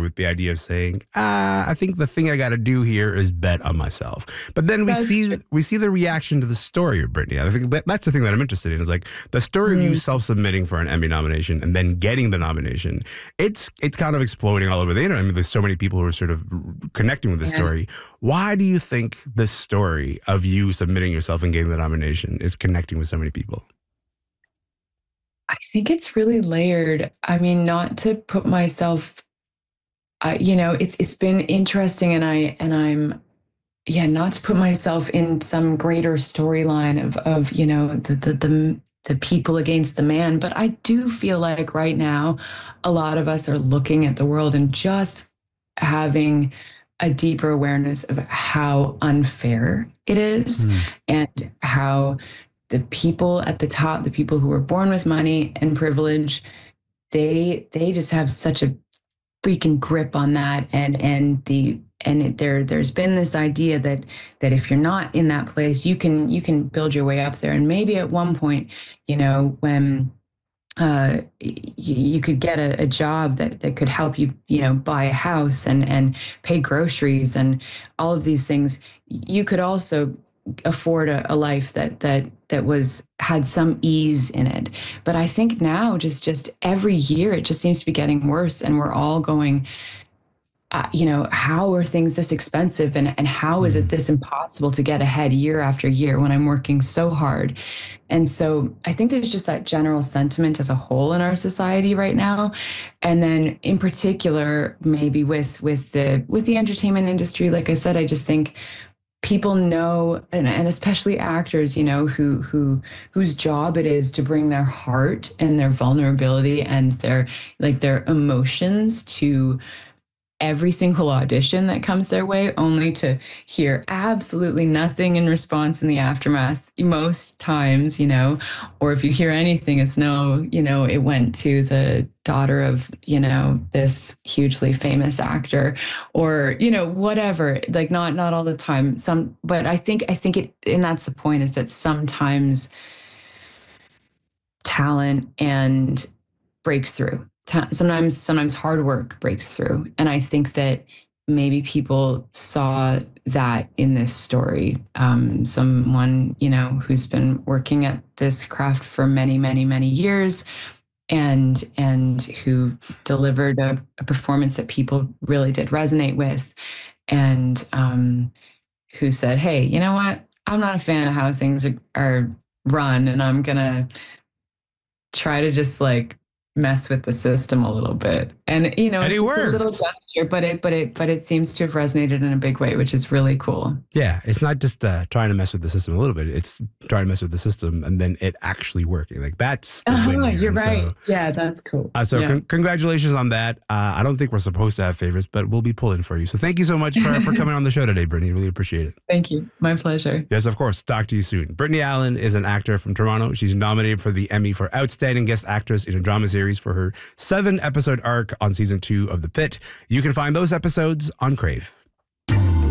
with the idea of saying, I think the thing I got to do here is bet on myself. But then we see the reaction to the story of Brittany. I think that's the thing that I'm interested in, is like the story of you self-submitting for an Emmy nomination and then getting the nomination. It's kind of exploding all over the internet. I mean, there's so many people who are sort of connecting with the story. Why do you think this story of you submitting yourself and getting the nomination is connecting with so many people? I think it's really layered. I mean, not to put myself, it's been interesting, and I'm not to put myself in some greater storyline of the people against the man, but I do feel like right now a lot of us are looking at the world and just having a deeper awareness of how unfair it is, and how the people at the top, the people who were born with money and privilege, they just have such a freaking grip on that. There's been this idea that if you're not in that place, you can build your way up there. And maybe at one point, when you could get a job that could help you, buy a house and pay groceries and all of these things, you could also afford a life that had some ease in it. But I think now just every year it just seems to be getting worse, and we're all going, how are things this expensive, and how is it this impossible to get ahead year after year when I'm working so hard? And so I think there's just that general sentiment as a whole in our society right now. And then in particular, maybe with the entertainment industry, like I said, I just think people know, and especially actors, whose job it is to bring their heart and their vulnerability and their emotions to every single audition that comes their way, only to hear absolutely nothing in response in the aftermath most times, or if you hear anything, it's no, it went to the daughter of, this hugely famous actor, or, whatever, like not all the time. But I think it, and that's the point, is that sometimes talent and breaks through. Sometimes hard work breaks through. And I think that maybe people saw that in this story. Someone, who's been working at this craft for many, many, many years, and who delivered a performance that people really did resonate with, and who said, hey, you know what? I'm not a fan of how things are run, and I'm going to try to just mess with the system a little bit. And it's just a little gesture, but it seems to have resonated in a big way, which is really cool. Yeah, it's not just trying to mess with the system a little bit, it's trying to mess with the system and then it actually working. Like that's the win here. You're right. So, yeah, that's cool. Congratulations on that. I don't think we're supposed to have favorites, but we'll be pulling for you. So thank you so much for coming on the show today, Brittany. Really appreciate it. Thank you. My pleasure. Yes, of course. Talk to you soon. Brittany Allen is an actor from Toronto. She's nominated for the Emmy for Outstanding Guest Actress in a Drama Series for her 7-episode arc on season 2 of The Pit. You can find those episodes on Crave.